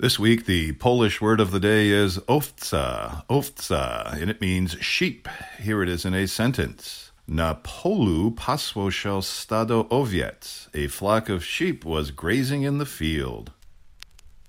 This week, the Polish word of the day is owca, and it means sheep. Here it is in a sentence. Na polu pasło się stado owiec. A flock of sheep was grazing in the field.